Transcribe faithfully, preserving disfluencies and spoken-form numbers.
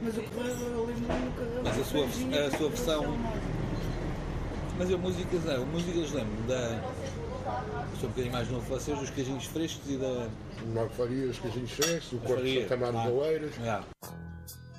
Mas o Correio eu lembro-me nunca. Mas a sua, a sua versão. Mas eu músicas, não, músicas lembro-me da. Sou um bocadinho mais novo que vocês, dos queijinhos frescos e da. O Marco Farias, os queijinhos frescos, o Corpo de Santa Mar de Oeiras. Yeah.